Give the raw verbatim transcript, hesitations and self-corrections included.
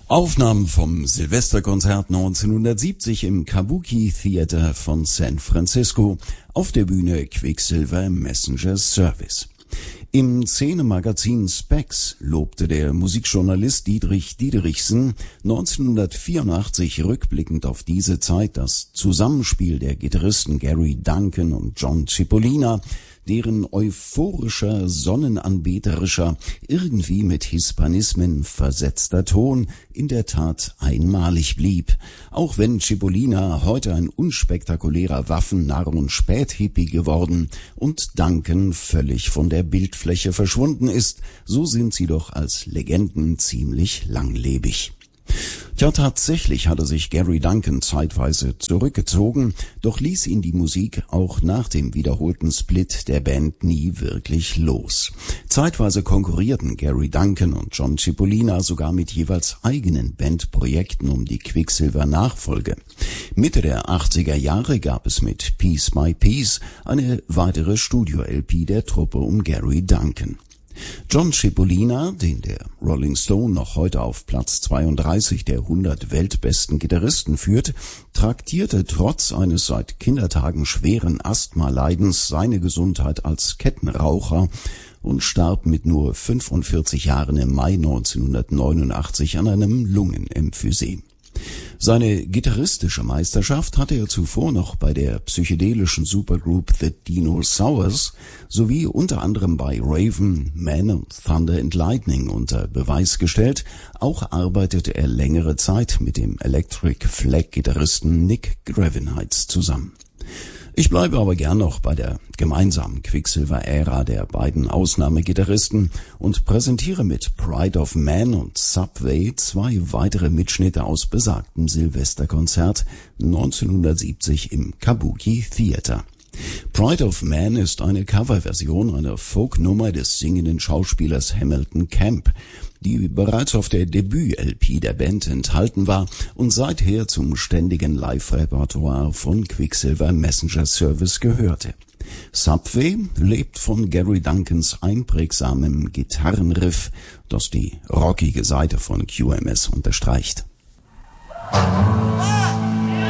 Aufnahmen vom Silvesterkonzert neunzehnhundertsiebzig im Kabuki Theater von San Francisco, auf der Bühne Quicksilver Messenger Service. Im Szenemagazin Spex lobte der Musikjournalist Dietrich Diederichsen neunzehnhundertvierundachtzig rückblickend auf diese Zeit das Zusammenspiel der Gitarristen Gary Duncan und John Cipollina, deren euphorischer, sonnenanbeterischer, irgendwie mit Hispanismen versetzter Ton in der Tat einmalig blieb. Auch wenn Cipollina heute ein unspektakulärer Waffennarr und Späthippie geworden und Duncan völlig von der Bildfläche verschwunden ist, so sind sie doch als Legenden ziemlich langlebig. Tja, tatsächlich hatte sich Gary Duncan zeitweise zurückgezogen, doch ließ ihn die Musik auch nach dem wiederholten Split der Band nie wirklich los. Zeitweise konkurrierten Gary Duncan und John Cipollina sogar mit jeweils eigenen Bandprojekten um die Quicksilver-Nachfolge. Mitte der achtziger Jahre gab es mit Piece by Piece eine weitere Studio-L P der Truppe um Gary Duncan. John Cipollina, den der Rolling Stone noch heute auf Platz zweiunddreißig der hundert weltbesten Gitarristen führt, traktierte trotz eines seit Kindertagen schweren Asthma-Leidens seine Gesundheit als Kettenraucher und starb mit nur fünfundvierzig Jahren im Mai neunzehnhundertneunundachtzig an einem Lungenemphysem. Seine gitarristische Meisterschaft hatte er zuvor noch bei der psychedelischen Supergroup The Dinosaurs sowie unter anderem bei Raven, Man und Thunder and Lightning unter Beweis gestellt. Auch arbeitete er längere Zeit mit dem Electric Flag-Gitarristen Nick Gravenites zusammen. Ich bleibe aber gern noch bei der gemeinsamen Quicksilver-Ära der beiden Ausnahmegitarristen und präsentiere mit Pride of Man und Subway zwei weitere Mitschnitte aus besagtem Silvesterkonzert neunzehnhundertsiebzig im Kabuki Theater. Pride of Man ist eine Coverversion einer Folknummer des singenden Schauspielers Hamilton Camp, die bereits auf der Debüt-L P der Band enthalten war und seither zum ständigen Live-Repertoire von Quicksilver Messenger Service gehörte. Subway lebt von Gary Duncans einprägsamem Gitarrenriff, das die rockige Seite von Q M S unterstreicht. Ah!